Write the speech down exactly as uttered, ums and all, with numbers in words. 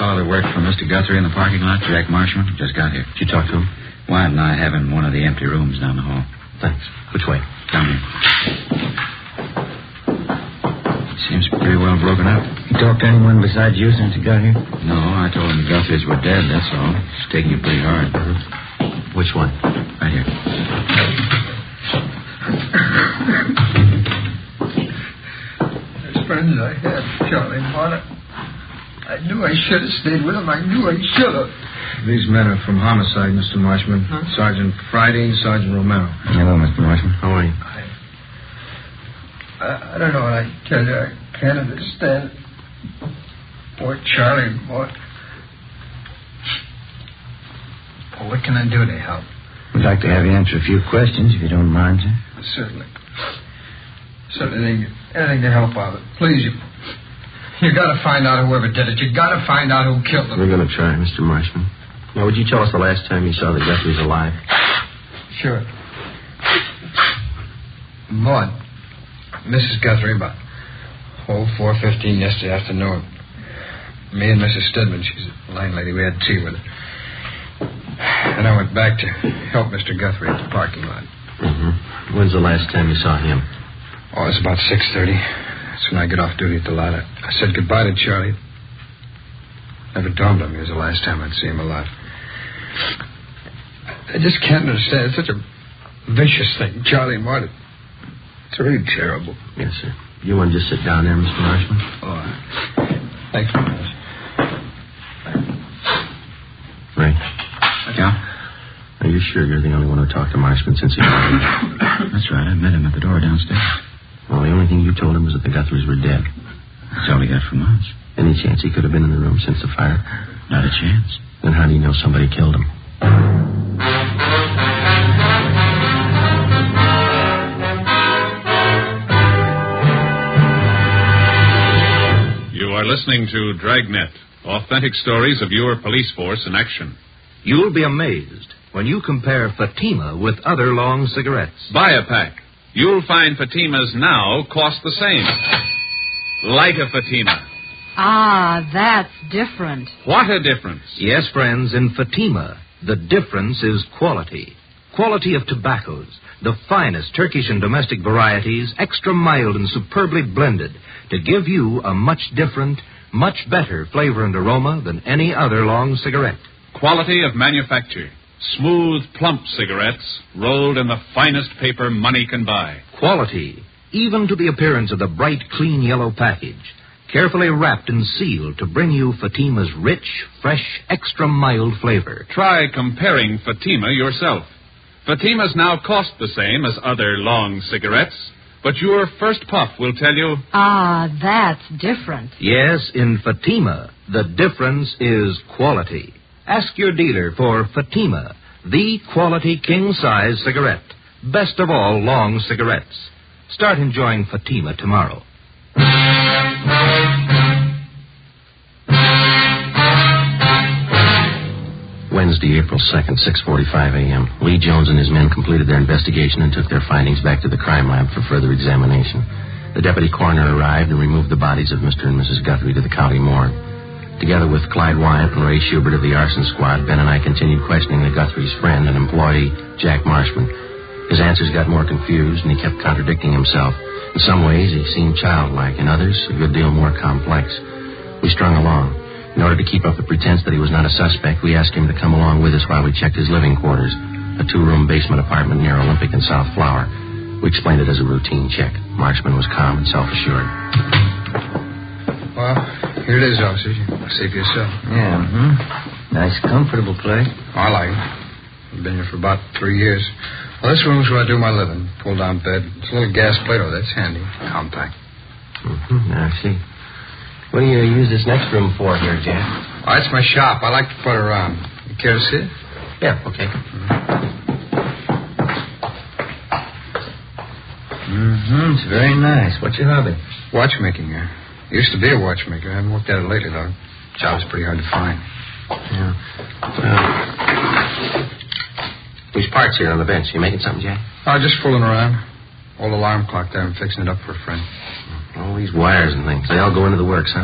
fellow that worked for Mister Guthrie in the parking lot, Jack Marshman, just got here. Did you talk to him? Wyatt and I have him in one of the empty rooms down the hall. Thanks. Which way? Down here. Seems pretty well broken up. You talked to anyone besides you since you got here? No, I told him the Guthries were dead, that's all. It's taking you pretty hard. Mm-hmm. Which one? Right here. As friends I had, Charlie Martin. I knew I should have stayed with him. I knew I should have. These men are from homicide, Mister Marshman. Huh? Sergeant Friday and Sergeant Romero. Hello, Mister Marshman. How are you? I, I, I don't know what I tell you. I can't understand. Boy, Charlie, boy. Well, what can I do to help? We'd like to have you answer a few questions, if you don't mind, sir. Certainly. Certainly anything, anything to help out. Please, you. You got to find out whoever did it. You got to find out who killed them. We're going to try, Mister Marshman. Now, would you tell us the last time you saw the Guthries alive? Sure. Maud, Missus Guthrie, about oh four fifteen yesterday afternoon. Me and Missus Stedman, she's a landlady. We had tea with her. And I went back to help Mister Guthrie at the parking lot. Mm-hmm. When's the last time you saw him? Oh, it's about six thirty. That's when I get off duty at the lot. I, I said goodbye to Charlie. Never dawned on me it was the last time I'd see him alive. I just can't understand. It's such a vicious thing. Charlie and Martin. It's really terrible. Yes, sir. You want to just sit down there, Mister Marshman? Oh, thank you, miss. Right. Yeah? Are you sure you're the only one who talked to Marshman since he died? That's right. I met him at the door downstairs. Well, the only thing you told him was that the Guthries were dead. That's all he got from us. Any chance he could have been in the room since the fire? Not a chance. Then how do you know somebody killed him? You are listening to Dragnet, authentic stories of your police force in action. You'll be amazed when you compare Fatima with other long cigarettes. Buy a pack. You'll find Fatimas now cost the same. Light a Fatima. Ah, that's different. What a difference. Yes, friends, in Fatima, the difference is quality. Quality of tobaccos, the finest Turkish and domestic varieties, extra mild and superbly blended, to give you a much different, much better flavor and aroma than any other long cigarette. Quality of manufacture. Smooth, plump cigarettes rolled in the finest paper money can buy. Quality, even to the appearance of the bright, clean yellow package. Carefully wrapped and sealed to bring you Fatima's rich, fresh, extra mild flavor. Try comparing Fatima yourself. Fatimas now cost the same as other long cigarettes, but your first puff will tell you... Ah, that's different. Yes, in Fatima, the difference is quality. Ask your dealer for Fatima, the quality king-size cigarette. Best of all long cigarettes. Start enjoying Fatima tomorrow. Wednesday, April second, six forty-five a.m. Lee Jones and his men completed their investigation and took their findings back to the crime lab for further examination. The deputy coroner arrived and removed the bodies of Mister and Missus Guthrie to the county morgue. Together with Clyde Wyatt and Ray Schubert of the arson squad, Ben and I continued questioning the Guthrie's friend and employee, Jack Marshman. His answers got more confused, and he kept contradicting himself. In some ways, he seemed childlike. In others, a good deal more complex. We strung along. In order to keep up the pretense that he was not a suspect, we asked him to come along with us while we checked his living quarters, a two-room basement apartment near Olympic and South Flower. We explained it as a routine check. Marshman was calm and self-assured. Well, here it is, officers. See for yourself. Yeah, mm-hmm. Nice, comfortable place. I like it. I've been here for about three years. Well, this room's where I do my living. Pull-down bed. It's a little gas Play-Doh. That's handy. Compact. Mm-hmm. Now, I see. What do you use this next room for here, Jack? Oh, it's my shop. I like to put around. You care to see it? Yeah, okay. Mm-hmm. It's very nice. What's your hobby? Watchmaking. Uh, used to be a watchmaker. I haven't worked at it lately, though. Job's pretty hard to find. Yeah. Well, these parts here on the bench. You making something, Jack? Oh, just fooling around. Old alarm clock there. I'm fixing it up for a friend. All these wires and things. They all go into the works, huh?